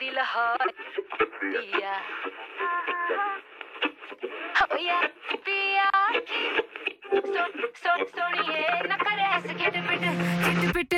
दिल हो दिया हो या पिया की सोनिए न करे ऐसे खिट पिट